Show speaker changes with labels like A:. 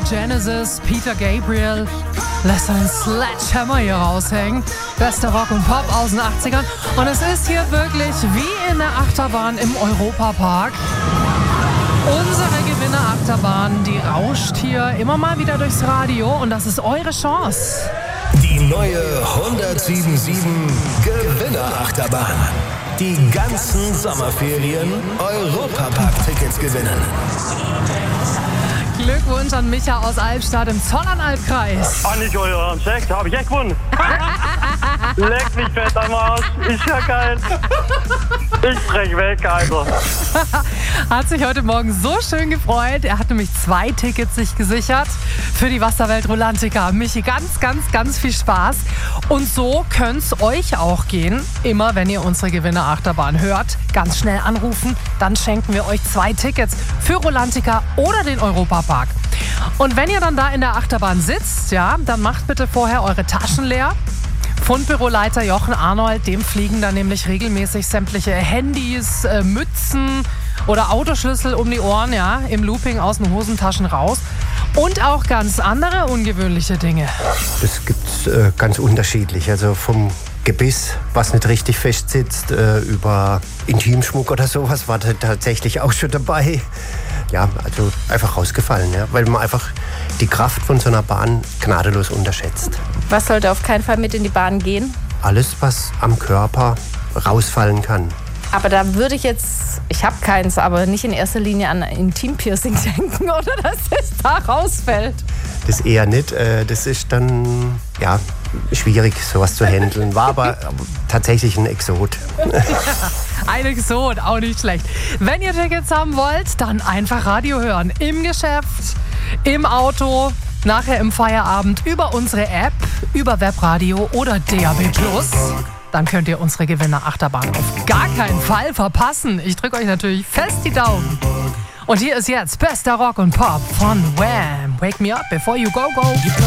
A: Genesis, Peter Gabriel lässt einen Sledgehammer hier raushängen. Bester Rock und Pop aus den 80ern. Und es ist hier wirklich wie in der Achterbahn im Europapark. Unsere Gewinner-Achterbahn, die rauscht hier immer mal wieder durchs Radio und das ist eure Chance.
B: Die neue 1077 Gewinner-Achterbahn. Die ganzen Sommerferien Europapark-Tickets gewinnen.
A: Glückwunsch an Micha aus Albstadt im Zollernalbkreis.
C: Oh, nicht euren Sekt, habe ich echt gewonnen. Leck mich fett am Arsch. Ist ja geil. Ich brech weg, also.
A: Hat sich heute Morgen so schön gefreut. Er hat nämlich 2 Tickets sich gesichert für die Wasserwelt Rulantica. Michi, ganz viel Spaß. Und so könnte euch auch gehen. Immer wenn ihr unsere Gewinner-Achterbahn hört, ganz schnell anrufen. Dann schenken wir euch 2 Tickets für Rulantica oder den Europapark. Und wenn ihr dann da in der Achterbahn sitzt, ja, dann macht bitte vorher eure Taschen leer. Fundbüroleiter Jochen Arnold, dem fliegen dann nämlich regelmäßig sämtliche Handys, Mützen oder Autoschlüssel um die Ohren, ja, im Looping aus den Hosentaschen raus. Und auch ganz andere ungewöhnliche Dinge.
D: Das gibt's ganz unterschiedlich. Also vom Gebiss, was nicht richtig fest sitzt, über Intimschmuck oder sowas war tatsächlich auch schon dabei. Ja, also einfach rausgefallen, ja, weil man einfach die Kraft von so einer Bahn gnadenlos unterschätzt.
E: Was sollte auf keinen Fall mit in die Bahn gehen?
D: Alles, was am Körper rausfallen kann.
E: Aber da würde ich jetzt, ich habe keins, aber nicht in erster Linie an Intimpiercing denken, oder dass es da rausfällt.
D: Das eher nicht. Das ist dann, ja, schwierig, sowas zu handeln. War aber tatsächlich ein Exot.
A: Ein Exot, auch nicht schlecht. Wenn ihr Tickets haben wollt, dann einfach Radio hören. Im Geschäft, im Auto, nachher im Feierabend, über unsere App, über Webradio oder DAB+. Dann könnt ihr unsere Gewinner-Achterbahn auf gar keinen Fall verpassen. Ich drücke euch natürlich fest die Daumen. Und hier ist jetzt bester Rock und Pop von Wham! Wake me up before you go.